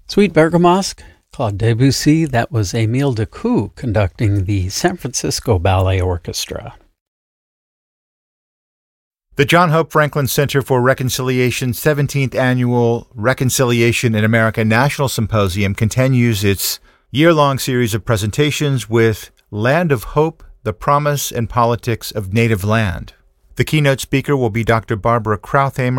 Sweet Bergamasque, Claude Debussy, that was Émile Decou conducting the San Francisco Ballet Orchestra. The John Hope Franklin Center for Reconciliation's 17th Annual Reconciliation in America National Symposium continues its year-long series of presentations with Land of Hope, the Promise and Politics of Native Land. The keynote speaker will be Dr. Barbara Krauthamer,